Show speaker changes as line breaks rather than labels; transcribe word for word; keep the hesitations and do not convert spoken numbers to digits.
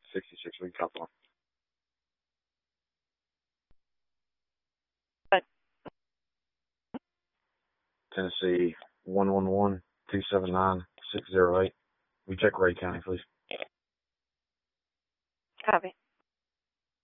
sixty-six week couple.
But
Tennessee one one one two seven nine six zero eight. We check Ray County, please.
copy.